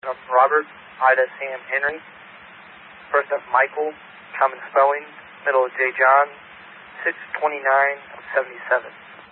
Robert, Ida Sam Henry. First up Michael, common spelling, middle of J John, 629 of 77.